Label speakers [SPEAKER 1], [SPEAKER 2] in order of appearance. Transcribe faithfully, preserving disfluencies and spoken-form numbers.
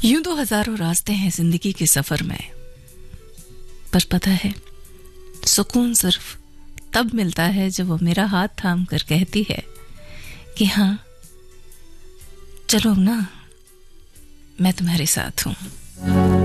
[SPEAKER 1] यूं तो हजारों रास्ते हैं जिंदगी के सफर में, पर पता है सुकून सिर्फ तब मिलता है जब वो मेरा हाथ थाम कर कहती है कि हाँ चलो ना, मैं तुम्हारे साथ हूं।